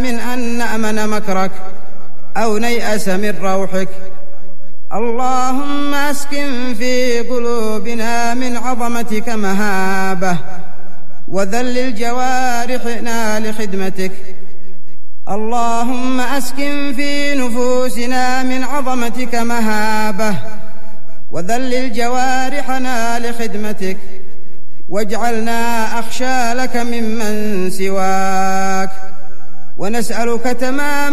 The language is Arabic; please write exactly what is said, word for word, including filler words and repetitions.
من أن نأمن مكرك أو نيأس من روحك. اللهم أسكن في قلوبنا من عظمتك مهابة، وذلل جوارحنا لخدمتك. اللهم أسكن في نفوسنا من عظمتك مهابة، وذلل جوارحنا لخدمتك، واجعلنا أخشى لك ممن سواك، ونسألك تمام